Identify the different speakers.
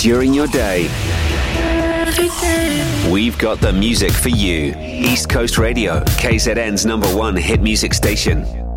Speaker 1: during your day. We've got the music for you. East Coast Radio, KZN's #1 hit music station.